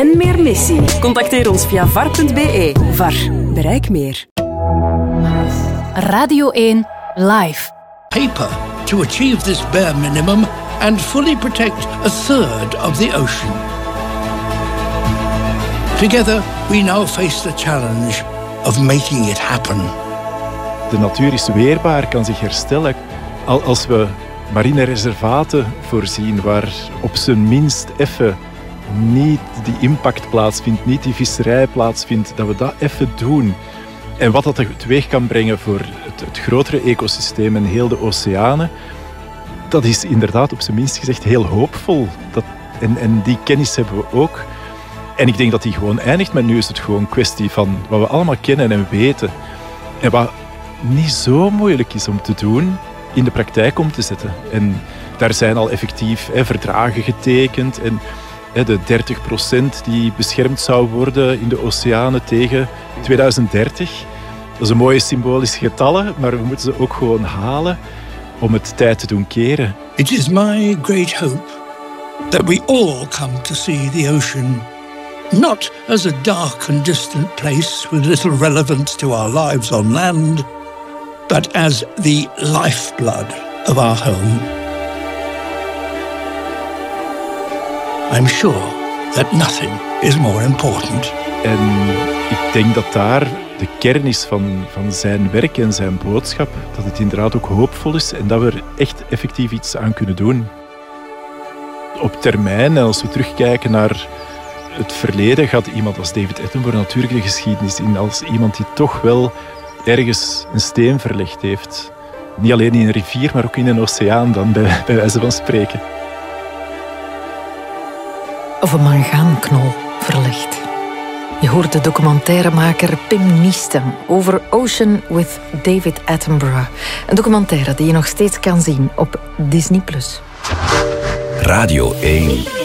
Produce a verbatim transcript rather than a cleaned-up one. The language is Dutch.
En meer missie? Contacteer ons via var punt be. V A R. Bereik meer. Radio één Live. Paper to achieve this bare minimum and fully protect a third of the ocean. Together, we now face the challenge of making it happen. De natuur is weerbaar, kan zich herstellen. Als we marine reservaten voorzien waar op zijn minst even niet die impact plaatsvindt, niet die visserij plaatsvindt, dat we dat even doen. En wat dat teweeg kan brengen voor het, het grotere ecosysteem en heel de oceanen, dat is inderdaad op zijn minst gezegd heel hoopvol. Dat, en, en die kennis hebben we ook. En ik denk dat die gewoon eindigt, maar nu is het gewoon een kwestie van wat we allemaal kennen en weten. En wat niet zo moeilijk is om te doen, in de praktijk om te zetten. En daar zijn al effectief hè, verdragen getekend. En hè, de dertig procent die beschermd zou worden in de oceanen tegen tweeduizend dertig. Dat is een mooie symbolische getallen, maar we moeten ze ook gewoon halen om het tijd te doen keren. It is my great hope that we all come to see the ocean not as a dark and distant place with little relevance to our lives on land, but as the lifeblood of our home. I'm sure that nothing is more important. En ik denk dat daar de kern is van, van zijn werk en zijn boodschap, dat het inderdaad ook hoopvol is en dat we er echt effectief iets aan kunnen doen. Op termijn, en als we terugkijken naar het verleden, gaat iemand als David Attenborough natuurlijk de geschiedenis in als iemand die toch wel ergens een steen verlegd heeft. Niet alleen in een rivier, maar ook in een oceaan dan, bij, bij wijze van spreken. Of een mangaanknol verlegd. Je hoort de documentairemaker Pim Niestem over Ocean with David Attenborough. Een documentaire die je nog steeds kan zien op Disney plus. Radio één.